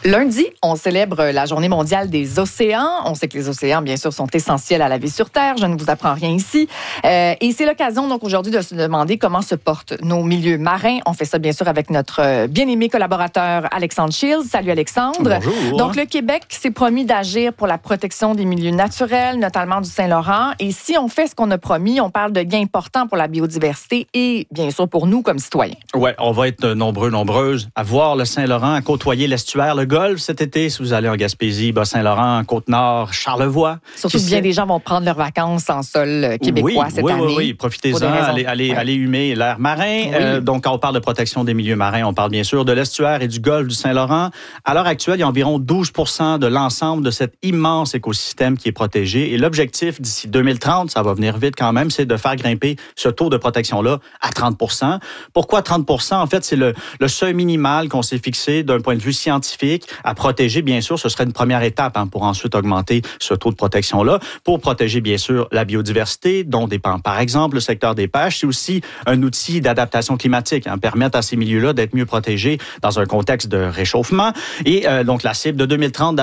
Lundi, on célèbre la Journée mondiale des océans. On sait que les océans, bien sûr, sont essentiels à la vie sur Terre. Je ne vous apprends rien ici. Et c'est l'occasion, donc, aujourd'hui, de se demander comment se portent nos milieux marins. On fait ça, bien sûr, avec notre bien-aimé collaborateur Alexandre Shields. Salut, Alexandre. Bonjour. Donc, le Québec s'est promis d'agir pour la protection des milieux naturels, notamment du Saint-Laurent. Et si on fait ce qu'on a promis, on parle de gains importants pour la biodiversité et, bien sûr, pour nous comme citoyens. Oui, on va être nombreuses à voir le Saint-Laurent, à côtoyer l'estuaire, le golfe cet été, si vous allez en Gaspésie, Bas-Saint-Laurent, Côte-Nord, Charlevoix. Surtout que bien des gens vont prendre leurs vacances en sol québécois cette année. Oui, profitez-en, allez humer l'air marin. Oui. Donc, quand on parle de protection des milieux marins, on parle bien sûr de l'estuaire et du golfe du Saint-Laurent. À l'heure actuelle, il y a environ 12% de l'ensemble de cet immense écosystème qui est protégé. Et l'objectif d'ici 2030, ça va venir vite quand même, c'est de faire grimper ce taux de protection-là à 30%. Pourquoi 30%? En fait, c'est le seuil minimal qu'on s'est fixé d'un point de vue scientifique à protéger. Bien sûr, ce serait une première étape pour ensuite augmenter ce taux de protection-là, pour protéger, bien sûr, la biodiversité, dont dépend, par exemple, le secteur des pêches. C'est aussi un outil d'adaptation climatique, permettre à ces milieux-là d'être mieux protégés dans un contexte de réchauffement. Et donc, la cible de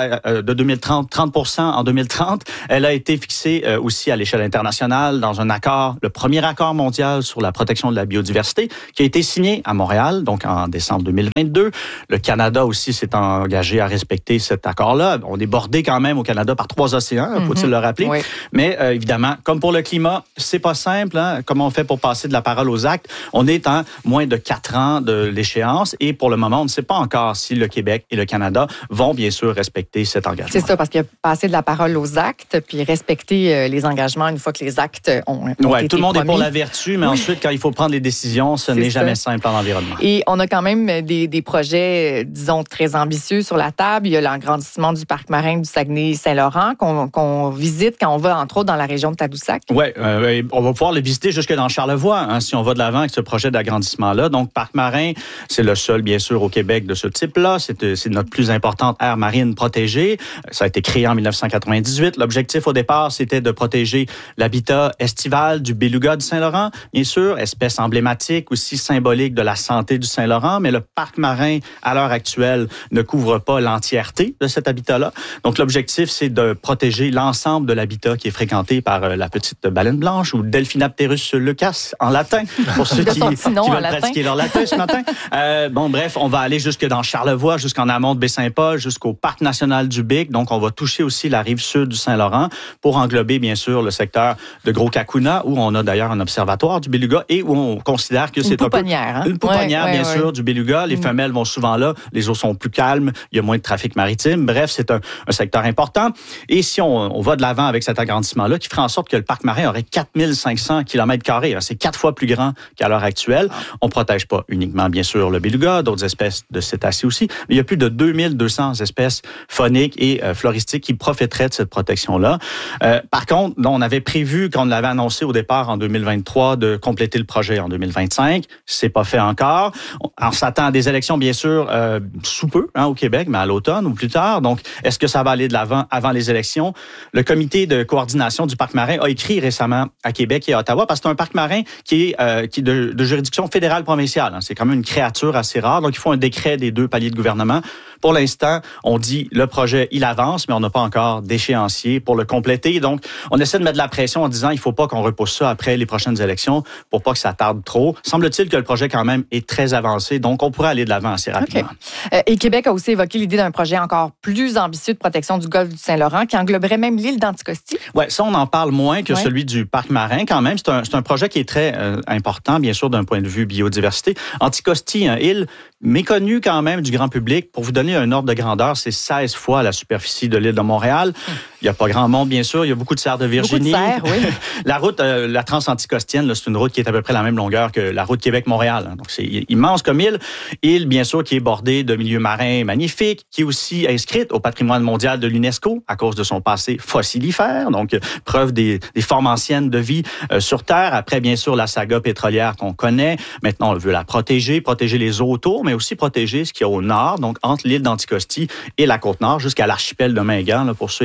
30% en 2030, elle a été fixée aussi à l'échelle internationale dans un accord, le premier accord mondial sur la protection de la biodiversité, qui a été signé à Montréal, donc en décembre 2022. Le Canada aussi s'est engagé à respecter cet accord-là. On est bordé quand même au Canada par 3 océans, faut-il le rappeler. Oui. Mais évidemment, comme pour le climat, c'est pas simple. Comment on fait pour passer de la parole aux actes? On est en moins de 4 ans de l'échéance et pour le moment, on ne sait pas encore si le Québec et le Canada vont bien sûr respecter cet engagement. C'est ça, parce qu'il y a passer de la parole aux actes, puis respecter les engagements une fois que les actes ont été promis. Tout le monde est pour la vertu, mais ensuite, quand il faut prendre les décisions, ce n'est jamais simple en environnement. Et on a quand même des projets, disons, très ambitieux sur la table. Il y a l'agrandissement du parc marin du Saguenay-Saint-Laurent qu'on visite quand on va, entre autres, dans la région de Tadoussac. Oui, on va pouvoir le visiter jusque dans Charlevoix, si on va de l'avant avec ce projet d'agrandissement-là. Donc, parc marin, c'est le seul, bien sûr, au Québec de ce type-là. C'est notre plus importante aire marine protégée. Ça a été créé en 1998. L'objectif, au départ, c'était de protéger l'habitat estival du beluga du Saint-Laurent, bien sûr, espèce emblématique, aussi symbolique de la santé du Saint-Laurent, mais le parc marin, à l'heure actuelle, ne couvre pas l'entièreté de cet habitat-là. Donc, l'objectif, c'est de protéger l'ensemble de l'habitat qui est fréquenté par la petite baleine blanche ou Delphinapterus leucas en latin, pour ceux qui veulent pratiquer leur latin ce matin. Bref, on va aller jusque dans Charlevoix, jusqu'en amont de Baie-Saint-Paul, jusqu'au parc national du Bic. Donc, on va toucher aussi la rive sud du Saint-Laurent pour englober, bien sûr, le secteur de Gros-Cacuna, où on a d'ailleurs un observatoire du beluga et où on considère que c'est une pouponnière, bien sûr, du beluga. Les femelles vont souvent là, les eaux sont plus calmes, il y a moins de trafic maritime. Bref, c'est un secteur important. Et si on va de l'avant avec cet agrandissement-là, qui ferait en sorte que le parc marin aurait 4500 km². C'est 4 fois plus grand qu'à l'heure actuelle. On protège pas uniquement, bien sûr, le beluga, d'autres espèces de cétacés aussi, mais il y a plus de 2200 espèces fauniques et floristiques qui profiteraient de cette protection-là. Par contre, on avait prévu, quand on l'avait annoncé au départ en 2023, de compléter le projet en 2025. C'est pas fait encore. On s'attend à des élections, bien sûr, sous peu, au Québec, mais à l'automne ou plus tard. Donc, est-ce que ça va aller de l'avant avant les élections? Le comité de coordination du parc marin a écrit récemment à Québec et à Ottawa, parce que c'est un parc marin qui est de juridiction fédérale provinciale. C'est quand même une créature assez rare. Donc, il faut un décret des 2 paliers de gouvernement. Pour l'instant, on dit le projet, il avance, mais on n'a pas encore d'échéancier pour le compléter. Donc, on essaie de mettre de la pression en disant il ne faut pas qu'on repousse ça après les prochaines élections pour pas que ça tarde trop. Semble-t-il que le projet, quand même, est très avancé. Donc, on pourrait aller de l'avant assez rapidement. Okay. Et Québec a aussi évoqué l'idée d'un projet encore plus ambitieux de protection du golfe du Saint-Laurent qui engloberait même l'île d'Anticosti. Oui, ça, on en parle moins que celui du parc marin quand même. C'est un projet qui est très important, bien sûr, d'un point de vue biodiversité. Anticosti, une île méconnue quand même du grand public. Pour vous donner un ordre de grandeur, c'est 16 fois la superficie de l'île de Montréal. Il n'y a pas grand monde, bien sûr. Il y a beaucoup de cerfs de Virginie. Beaucoup de cerfs, oui. La route, la Transanticostienne, c'est une route qui est à peu près la même longueur que la route Québec-Montréal. Donc, c'est immense comme île. Île, bien sûr, qui est bordée de milieux marins magnifiques, qui est aussi inscrite au patrimoine mondial de l'UNESCO à cause de son passé fossilifère. Donc, preuve des formes anciennes de vie sur Terre. Après, bien sûr, la saga pétrolière qu'on connaît. Maintenant, on veut la protéger les eaux autour, mais aussi protéger ce qu'il y a au nord, donc entre l'île d'Anticosti et la Côte-Nord, jusqu'à l'archipel de Mingan, pour ceux et celles qui ont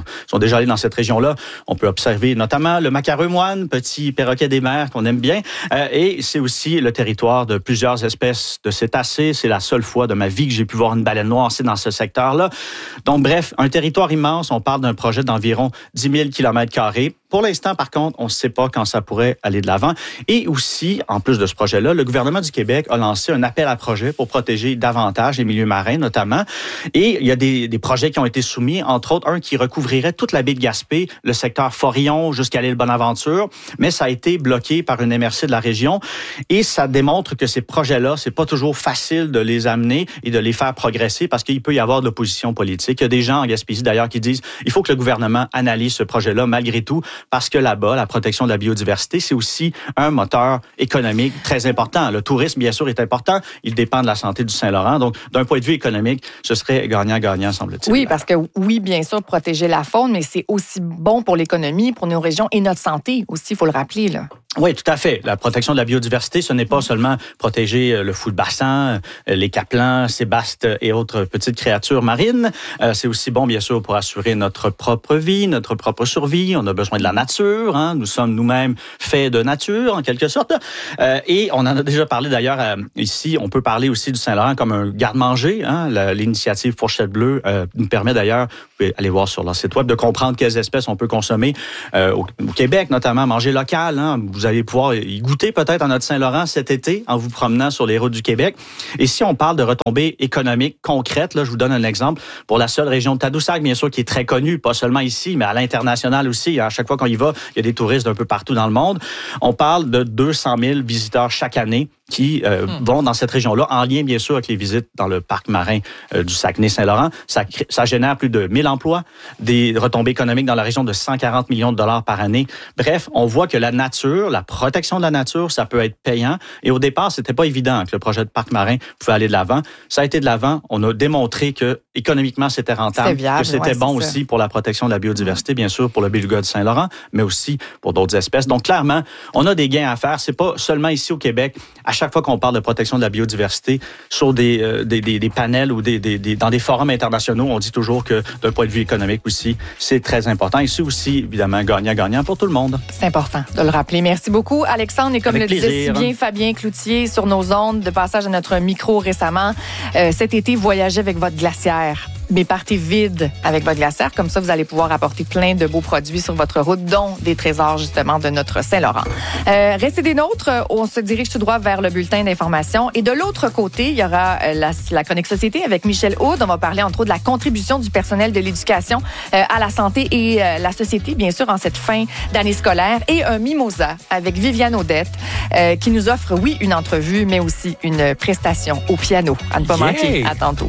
sont déjà allés dans cette région-là, on peut observer notamment le macareux moine, petit perroquet des mers qu'on aime bien. Et c'est aussi le territoire de plusieurs espèces de cétacés. C'est la seule fois de ma vie que j'ai pu voir une baleine noire aussi dans ce secteur-là. Donc, bref, un territoire immense. On parle d'un projet d'environ 10 000 km². Pour l'instant, par contre, on ne sait pas quand ça pourrait aller de l'avant. Et aussi, en plus de ce projet-là, le gouvernement du Québec a lancé un appel à projet pour protéger davantage les milieux marins, notamment. Et il y a des projets qui ont été soumis, entre autres, un qui recouvrirait toute la baie de Gaspé, le secteur Forillon jusqu'à l'île Bonaventure, mais ça a été bloqué par une MRC de la région. Et ça démontre que ces projets-là, c'est pas toujours facile de les amener et de les faire progresser parce qu'il peut y avoir de l'opposition politique. Il y a des gens en Gaspésie, d'ailleurs, qui disent il faut que le gouvernement analyse ce projet-là malgré tout, parce que là-bas, la protection de la biodiversité, c'est aussi un moteur économique très important. Le tourisme, bien sûr, est important. Il dépend de la santé du Saint-Laurent. Donc, d'un point de vue économique, ce serait gagnant-gagnant, semble-t-il. Oui, parce que oui, bien sûr, protéger la faune, mais c'est aussi bon pour l'économie, pour nos régions et notre santé aussi, il faut le rappeler, là. Oui, tout à fait. La protection de la biodiversité, ce n'est pas seulement protéger le fou de bassin, les capelans, sébastes et autres petites créatures marines. C'est aussi bon, bien sûr, pour assurer notre propre vie, notre propre survie. On a besoin de la nature. Hein? Nous sommes nous-mêmes faits de nature, en quelque sorte. Et on en a déjà parlé d'ailleurs ici. On peut parler aussi du Saint-Laurent comme un garde-manger. Hein? L'initiative Fourchette Bleue nous permet d'ailleurs, vous pouvez aller voir sur leur site web, de comprendre quelles espèces on peut consommer au Québec, notamment manger local. Hein? Vous allez pouvoir y goûter peut-être à notre Saint-Laurent cet été en vous promenant sur les routes du Québec. Et si on parle de retombées économiques concrètes, là, je vous donne un exemple. Pour la seule région de Tadoussac, bien sûr, qui est très connue, pas seulement ici, mais à l'international aussi. À chaque fois qu'on y va, il y a des touristes d'un peu partout dans le monde. On parle de 200 000 visiteurs chaque année qui vont dans cette région-là, en lien, bien sûr, avec les visites dans le parc marin du Saguenay-Saint-Laurent. Ça génère plus de 1000 emplois, des retombées économiques dans la région de 140 millions de dollars par année. Bref, on voit que la nature, la protection de la nature, ça peut être payant. Et au départ, c'était pas évident que le projet de parc marin pouvait aller de l'avant. Ça a été de l'avant. On a démontré que économiquement, c'était rentable, viable, que c'était bon aussi pour la protection de la biodiversité, bien sûr, pour le beluga de Saint-Laurent, mais aussi pour d'autres espèces. Donc, clairement, on a des gains à faire. C'est pas seulement ici au Québec. À chaque fois qu'on parle de protection de la biodiversité sur des panels ou dans des forums internationaux, on dit toujours que d'un point de vue économique aussi, c'est très important. Et c'est aussi, évidemment, gagnant-gagnant pour tout le monde. C'est important de le rappeler. Merci beaucoup, Alexandre. Et comme le disait si bien Fabien Cloutier sur nos ondes de passage à notre micro récemment, cet été, voyagez avec votre glacière. Mais partez vide avec votre glacière. Comme ça, vous allez pouvoir apporter plein de beaux produits sur votre route, dont des trésors, justement, de notre Saint-Laurent. Restez des nôtres. On se dirige tout droit vers le bulletin d'information. Et de l'autre côté, il y aura la Chronique Société avec Michel Houde. On va parler, entre autres, de la contribution du personnel de l'éducation à la santé et la société, bien sûr, en cette fin d'année scolaire. Et un mimosa avec Viviane Audette, qui nous offre, oui, une entrevue, mais aussi une prestation au piano. À ne pas manquer. À tantôt.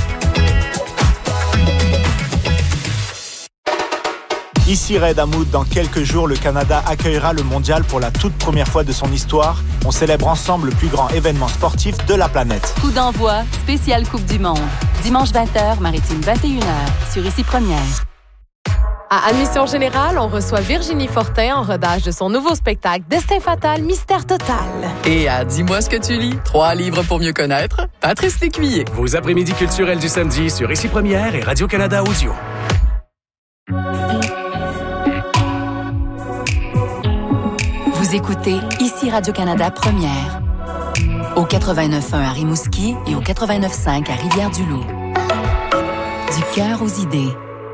Ici Red Hamoud, dans quelques jours, le Canada accueillera le mondial pour la toute première fois de son histoire. On célèbre ensemble le plus grand événement sportif de la planète. Coup d'envoi, spéciale Coupe du Monde. Dimanche 20h, Maritime 21h, sur Ici Première. À Admission Générale, on reçoit Virginie Fortin en rodage de son nouveau spectacle Destin fatal, mystère total. Et à Dis-moi ce que tu lis, 3 livres pour mieux connaître, Patrice Lécuyer. Vos après-midi culturels du samedi sur Ici Première et Radio-Canada Audio. Vous écoutez Ici Radio-Canada Première. Au 89.1 à Rimouski et au 89.5 à Rivière-du-Loup. Du cœur aux idées.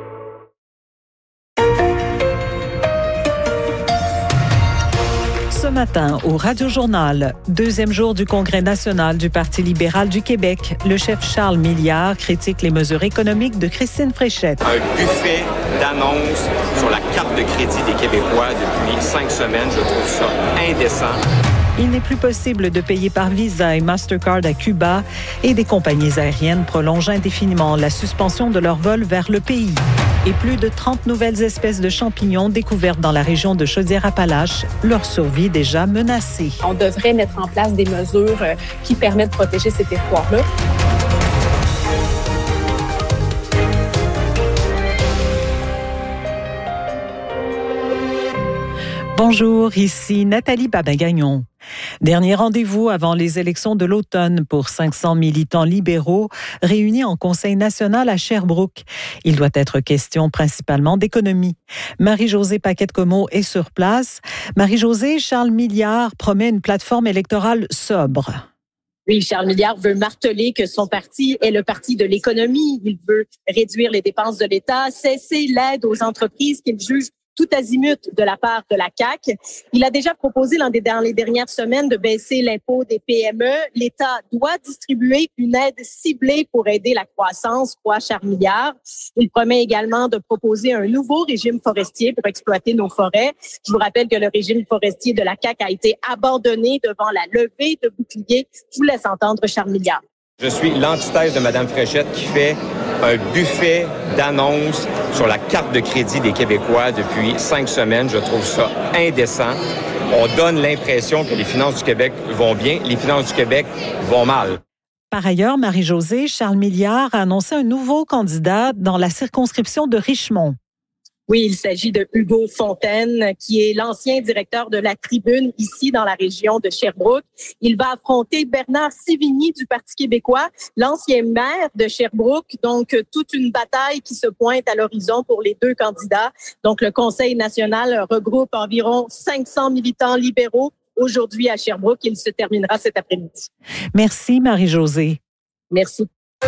Ce matin, au Radio-Journal, deuxième jour du Congrès national du Parti libéral du Québec, le chef Charles Milliard critique les mesures économiques de Christine Fréchette. Un buffet d'annonces sur la carte de crédit des Québécois depuis 5 semaines, je trouve ça indécent. Il n'est plus possible de payer par Visa et Mastercard à Cuba et des compagnies aériennes prolongent indéfiniment la suspension de leurs vols vers le pays. Et plus de 30 nouvelles espèces de champignons découvertes dans la région de Chaudière-Appalaches, leur survie déjà menacée. On devrait mettre en place des mesures qui permettent de protéger ces territoires-là. Bonjour, ici Nathalie Babin-Gagnon. Dernier rendez-vous avant les élections de l'automne pour 500 militants libéraux réunis en Conseil national à Sherbrooke. Il doit être question principalement d'économie. Marie-Josée Paquette-Comeau est sur place. Marie-Josée, Charles Milliard promet une plateforme électorale sobre. Oui, Charles Milliard veut marteler que son parti est le parti de l'économie. Il veut réduire les dépenses de l'État, cesser l'aide aux entreprises qu'il juge tout azimut de la part de la CAQ. Il a déjà proposé dans les dernières semaines de baisser l'impôt des PME. L'État doit distribuer une aide ciblée pour aider la croissance, croit Charles Milliard. Il promet également de proposer un nouveau régime forestier pour exploiter nos forêts. Je vous rappelle que le régime forestier de la CAQ a été abandonné devant la levée de boucliers. Je vous laisse entendre Charles Milliard. Je suis l'antithèse de Mme Fréchette qui fait un buffet d'annonces sur la carte de crédit des Québécois depuis 5 semaines. Je trouve ça indécent. On donne l'impression que les finances du Québec vont bien. Les finances du Québec vont mal. Par ailleurs, Marie-Josée, Charles Milliard a annoncé un nouveau candidat dans la circonscription de Richmond. Oui, il s'agit de Hugo Fontaine, qui est l'ancien directeur de la Tribune ici dans la région de Sherbrooke. Il va affronter Bernard Sivigny du Parti québécois, l'ancien maire de Sherbrooke. Donc, toute une bataille qui se pointe à l'horizon pour les deux candidats. Donc, le Conseil national regroupe environ 500 militants libéraux aujourd'hui à Sherbrooke. Il se terminera cet après-midi. Merci, Marie-Josée. Merci.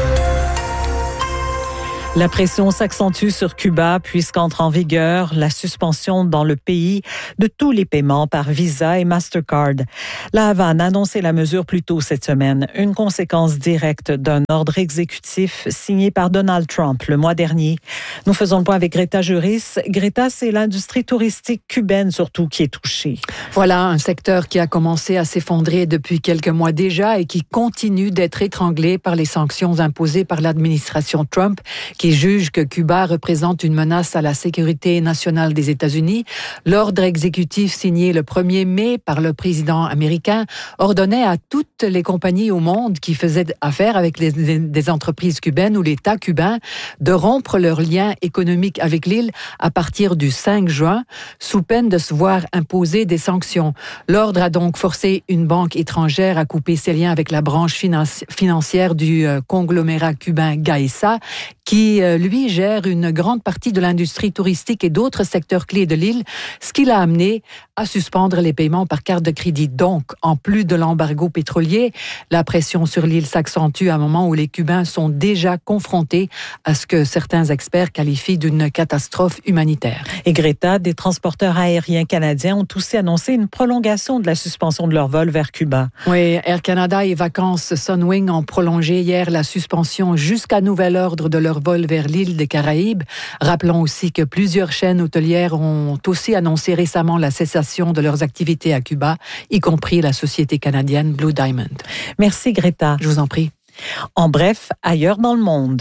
La pression s'accentue sur Cuba puisqu'entre en vigueur la suspension dans le pays de tous les paiements par Visa et Mastercard. La Havane a annoncé la mesure plus tôt cette semaine, une conséquence directe d'un ordre exécutif signé par Donald Trump le mois dernier. Nous faisons le point avec Greta Juris. Greta, c'est l'industrie touristique cubaine surtout qui est touchée. Voilà un secteur qui a commencé à s'effondrer depuis quelques mois déjà et qui continue d'être étranglé par les sanctions imposées par l'administration Trump, qui juge que Cuba représente une menace à la sécurité nationale des États-Unis. L'ordre exécutif signé le 1er mai par le président américain ordonnait à toutes les compagnies au monde qui faisaient affaire avec des entreprises cubaines ou l'État cubain de rompre leurs liens économiques avec l'île à partir du 5 juin, sous peine de se voir imposer des sanctions. L'ordre a donc forcé une banque étrangère à couper ses liens avec la branche financière du conglomérat cubain Gaesa, qui, lui, gère une grande partie de l'industrie touristique et d'autres secteurs clés de l'île, ce qui l'a amené à suspendre les paiements par carte de crédit. Donc, en plus de l'embargo pétrolier, la pression sur l'île s'accentue à un moment où les Cubains sont déjà confrontés à ce que certains experts qualifient d'une catastrophe humanitaire. Et Greta, des transporteurs aériens canadiens ont aussi annoncé une prolongation de la suspension de leur vol vers Cuba. Oui, Air Canada et Vacances Sunwing ont prolongé hier la suspension jusqu'à nouvel ordre de leur vol vers l'île des Caraïbes. Rappelons aussi que plusieurs chaînes hôtelières ont aussi annoncé récemment la cessation de leurs activités à Cuba, y compris la société canadienne Blue Diamond. Merci Greta. Je vous en prie. En bref, ailleurs dans le monde.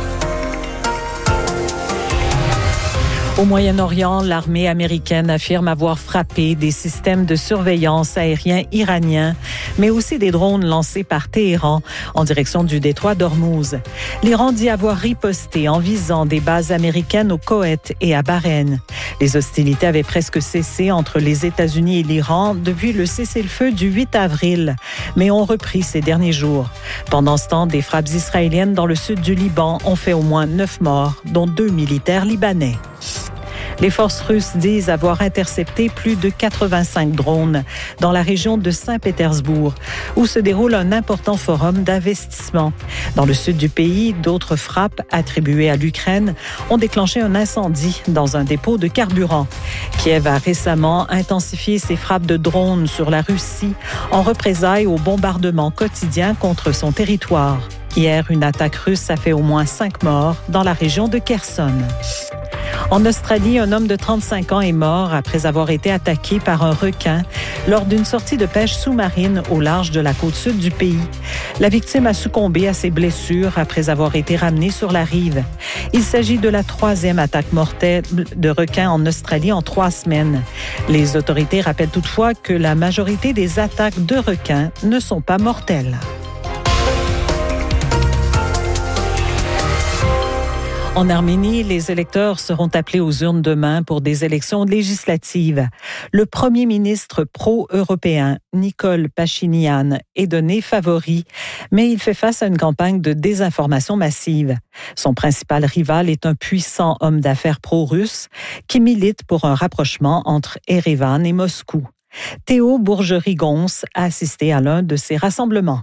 Au Moyen-Orient, l'armée américaine affirme avoir frappé des systèmes de surveillance aériens iraniens, mais aussi des drones lancés par Téhéran en direction du détroit d'Ormuz. L'Iran dit avoir riposté en visant des bases américaines au Koweït et à Bahreïn. Les hostilités avaient presque cessé entre les États-Unis et l'Iran depuis le cessez-le-feu du 8 avril, mais ont repris ces derniers jours. Pendant ce temps, des frappes israéliennes dans le sud du Liban ont fait au moins 9 morts, dont 2 militaires libanais. Les forces russes disent avoir intercepté plus de 85 drones dans la région de Saint-Pétersbourg, où se déroule un important forum d'investissement. Dans le sud du pays, d'autres frappes attribuées à l'Ukraine ont déclenché un incendie dans un dépôt de carburant. Kiev a récemment intensifié ses frappes de drones sur la Russie en représailles aux bombardements quotidiens contre son territoire. Hier, une attaque russe a fait au moins 5 morts dans la région de Kherson. En Australie, un homme de 35 ans est mort après avoir été attaqué par un requin lors d'une sortie de pêche sous-marine au large de la côte sud du pays. La victime a succombé à ses blessures après avoir été ramenée sur la rive. Il s'agit de la 3e attaque mortelle de requin en Australie en 3 semaines. Les autorités rappellent toutefois que la majorité des attaques de requins ne sont pas mortelles. En Arménie, les électeurs seront appelés aux urnes demain pour des élections législatives. Le premier ministre pro-européen, Nikol Pachinian, est donné favori, mais il fait face à une campagne de désinformation massive. Son principal rival est un puissant homme d'affaires pro-russe qui milite pour un rapprochement entre Erevan et Moscou. Théo Bourgerie-Gons a assisté à l'un de ces rassemblements.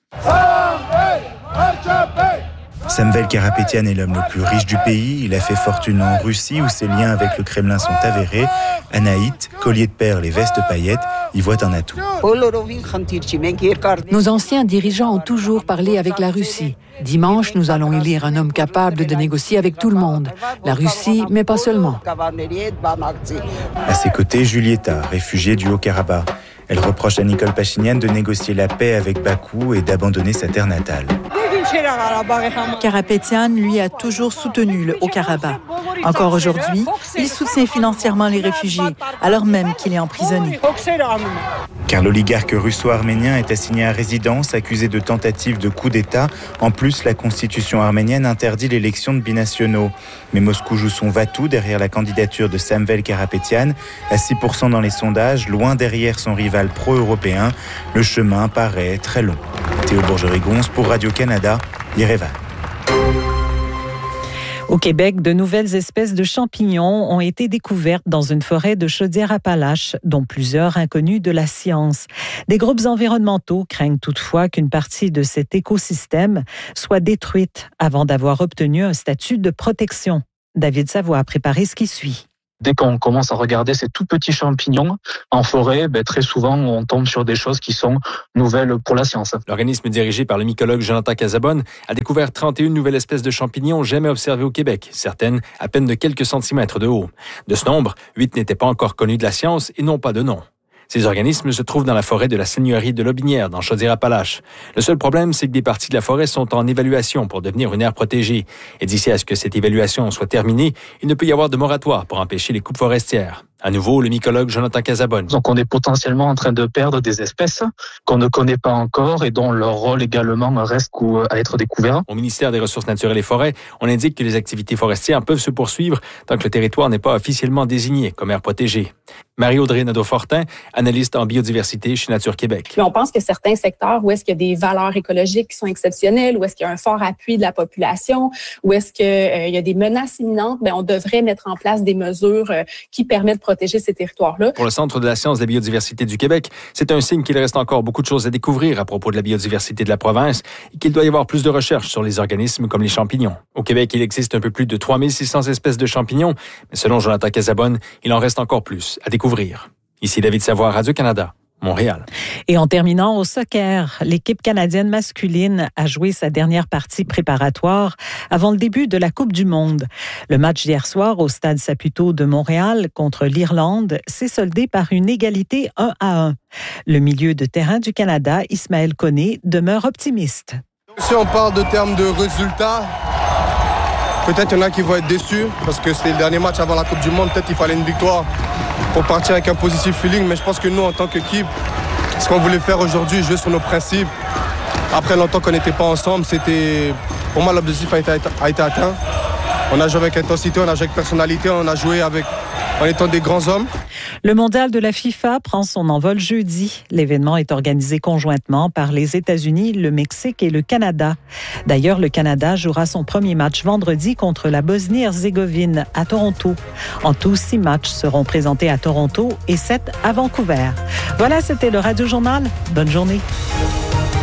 Samvel Karapetyan est l'homme le plus riche du pays. Il a fait fortune en Russie où ses liens avec le Kremlin sont avérés. Anaït, collier de perles et veste paillettes, y voit un atout. Nos anciens dirigeants ont toujours parlé avec la Russie. Dimanche, nous allons élire un homme capable de négocier avec tout le monde. La Russie, mais pas seulement. À ses côtés, Julieta, réfugiée du Haut-Karabakh. Elle reproche à Nikol Pachinian de négocier la paix avec Bakou et d'abandonner sa terre natale. Karapetyan, lui, a toujours soutenu le Haut-Karabakh. Encore aujourd'hui, il soutient financièrement les réfugiés, alors même qu'il est emprisonné. Car l'oligarque russo-arménien est assigné à résidence, accusé de tentative de coup d'État. En plus, la constitution arménienne interdit l'élection de binationaux. Mais Moscou joue son va-tout derrière la candidature de Samvel Karapetyan, à 6% dans les sondages, loin derrière son rival pro-européen. Le chemin paraît très long. Théo Bourgerie-Gons pour Radio-Canada, Yerevan. Au Québec, de nouvelles espèces de champignons ont été découvertes dans une forêt de Chaudière-Appalaches, dont plusieurs inconnus de la science. Des groupes environnementaux craignent toutefois qu'une partie de cet écosystème soit détruite avant d'avoir obtenu un statut de protection. David Savoie a préparé ce qui suit. Dès qu'on commence à regarder ces tout petits champignons en forêt, très souvent, on tombe sur des choses qui sont nouvelles pour la science. L'organisme dirigé par le mycologue Jonathan Casabonne a découvert 31 nouvelles espèces de champignons jamais observées au Québec, certaines à peine de quelques centimètres de haut. De ce nombre, 8 n'étaient pas encore connus de la science et n'ont pas de nom. Ces organismes se trouvent dans la forêt de la seigneurie de Lobinière, dans Chaudière-Appalaches. Le seul problème, c'est que des parties de la forêt sont en évaluation pour devenir une aire protégée. Et d'ici à ce que cette évaluation soit terminée, il ne peut y avoir de moratoire pour empêcher les coupes forestières. À nouveau, le mycologue Jonathan Casabonne. Donc on est potentiellement en train de perdre des espèces qu'on ne connaît pas encore et dont leur rôle également reste à être découvert. Au ministère des Ressources naturelles et forêts, on indique que les activités forestières peuvent se poursuivre tant que le territoire n'est pas officiellement désigné comme aire protégée. Marie-Audrey Nadeau-Fortin, analyste en biodiversité chez Nature Québec. Mais on pense que certains secteurs où est-ce qu'il y a des valeurs écologiques qui sont exceptionnelles, où est-ce qu'il y a un fort appui de la population, où est-ce qu'il y a des menaces imminentes, on devrait mettre en place des mesures qui permettent de protéger ces territoires-là. Pour le Centre de la science de la biodiversité du Québec, c'est un signe qu'il reste encore beaucoup de choses à découvrir à propos de la biodiversité de la province et qu'il doit y avoir plus de recherches sur les organismes comme les champignons. Au Québec, il existe un peu plus de 3600 espèces de champignons, mais selon Jonathan Casabonne, il en reste encore plus à découvrir. Ici David Savoie, Radio-Canada, Montréal. Et en terminant au soccer, l'équipe canadienne masculine a joué sa dernière partie préparatoire avant le début de la Coupe du Monde. Le match d'hier soir au Stade Saputo de Montréal contre l'Irlande s'est soldé par une égalité 1-1. Le milieu de terrain du Canada, Ismaël Koné, demeure optimiste. Si on parle de termes de résultats, peut-être il y en a qui vont être déçus parce que c'était le dernier match avant la Coupe du Monde. Peut-être qu'il fallait une victoire pour partir avec un positif feeling. Mais je pense que nous, en tant qu'équipe, ce qu'on voulait faire aujourd'hui, jouer sur nos principes. Après longtemps qu'on n'était pas ensemble, pour moi, l'objectif a été atteint. On a joué avec intensité, on a joué avec personnalité, on a joué en étant des grands hommes. Le mondial de la FIFA prend son envol jeudi. L'événement est organisé conjointement par les États-Unis, le Mexique et le Canada. D'ailleurs, le Canada jouera son premier match vendredi contre la Bosnie-Herzégovine à Toronto. En tout, 6 matchs seront présentés à Toronto et 7 à Vancouver. Voilà, c'était le Radio Journal. Bonne journée.